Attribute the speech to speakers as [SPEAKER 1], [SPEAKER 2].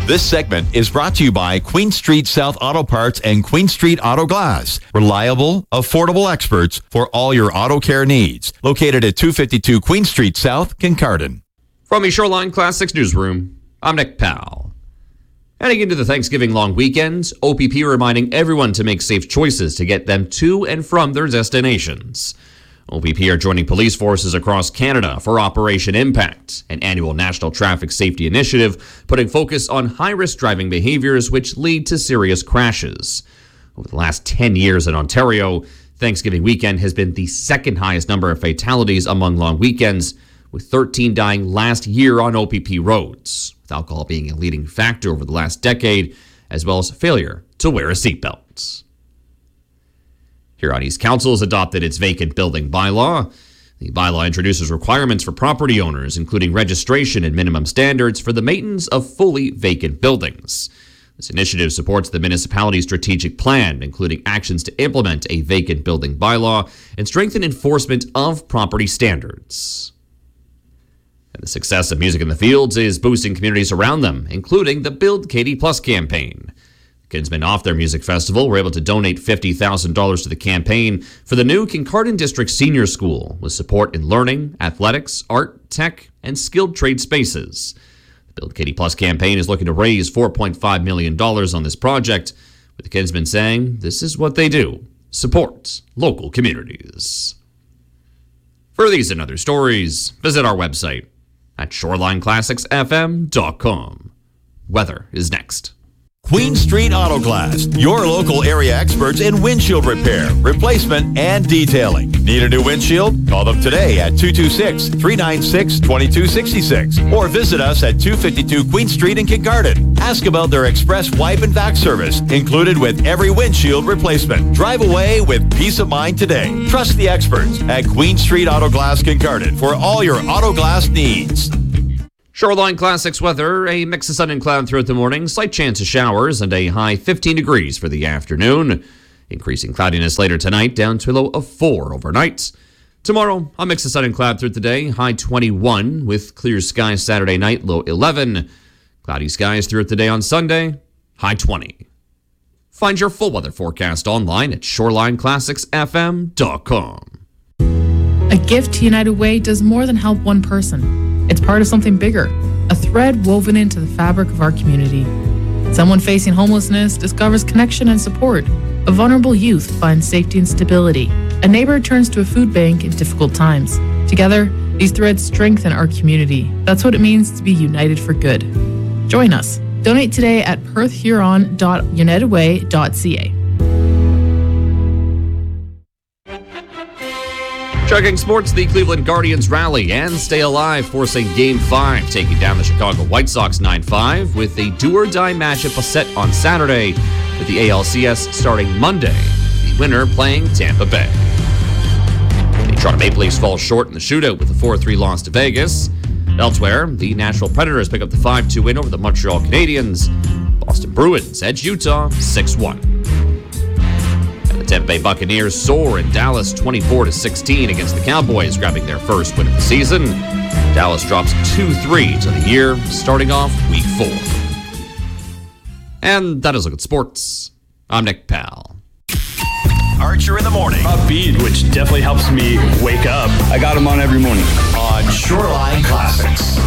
[SPEAKER 1] This segment is brought to you by Queen Street South Auto Parts and Queen Street Auto Glass. Reliable, affordable experts for all your auto care needs. Located at 252 Queen Street South, Kincardine.
[SPEAKER 2] From the Shoreline Classics newsroom, I'm Nick Powell. Heading into the Thanksgiving long weekend, OPP reminding everyone to make safe choices to get them to and from their destinations. OPP are joining police forces across Canada for Operation Impact, an annual national traffic safety initiative putting focus on high-risk driving behaviors which lead to serious crashes. Over the last 10 years in Ontario, Thanksgiving weekend has been the second highest number of fatalities among long weekends, with 13 dying last year on OPP roads, with alcohol being a leading factor over the last decade, as well as failure to wear a seatbelt. Huron East Council has adopted its vacant building bylaw. The bylaw introduces requirements for property owners, including registration and minimum standards for the maintenance of fully vacant buildings. This initiative supports the municipality's strategic plan, including actions to implement a vacant building bylaw and strengthen enforcement of property standards. And the success of Music in the Fields is boosting communities around them, including the Build Katy Plus campaign. Kinsmen off their music festival were able to donate $50,000 to the campaign for the new Kincardine District Senior School, with support in learning, athletics, art, tech, and skilled trade spaces. The Build Katy Plus campaign is looking to raise $4.5 million on this project, with the Kinsmen saying this is what they do: support local communities. For these and other stories, visit our website at shorelineclassicsfm.com. Weather is next.
[SPEAKER 1] Queen Street Auto Glass, your local area experts in windshield repair, replacement, and detailing. Need a new windshield? Call them today at 226-396-2266 or visit us at 252 Queen Street in Kincardine. Ask about their express wipe and vac service, included with every windshield replacement. Drive away with peace of mind today. Trust the experts at Queen Street Auto Glass Kincardine for all your auto glass needs.
[SPEAKER 2] Shoreline Classics weather, a mix of sun and cloud throughout the morning, slight chance of showers, and a high 15 degrees for the afternoon. Increasing cloudiness later tonight, down to a low of 4 overnight. Tomorrow, a mix of sun and cloud throughout the day, high 21, with clear skies Saturday night, low 11. Cloudy skies throughout the day on Sunday, high 20. Find your full weather forecast online at shorelineclassicsfm.com.
[SPEAKER 3] A gift to United Way does more than help one person. It's part of something bigger, a thread woven into the fabric of our community. Someone facing homelessness discovers connection and support. A vulnerable youth finds safety and stability. A neighbor turns to a food bank in difficult times. Together, these threads strengthen our community. That's what it means to be united for good. Join us. Donate today at perthhuron.unitedway.ca.
[SPEAKER 2] Checking sports, the Cleveland Guardians rally and stay alive, forcing Game 5, taking down the Chicago White Sox 9-5 with a do-or-die matchup set on Saturday, with the ALCS starting Monday, the winner playing Tampa Bay. The Toronto Maple Leafs fall short in the shootout with a 4-3 loss to Vegas. Elsewhere, the Nashville Predators pick up the 5-2 win over the Montreal Canadiens. Boston Bruins edge Utah 6-1. The Tampa Bay Buccaneers soar in Dallas 24-16 against the Cowboys, grabbing their first win of the season. Dallas drops 2-3 to the year, starting off Week 4. And that is a look at sports. I'm Nick Powell.
[SPEAKER 1] Archer in the morning.
[SPEAKER 4] Upbeat, which definitely helps me wake up. I got him on every morning.
[SPEAKER 1] On Shoreline Classics.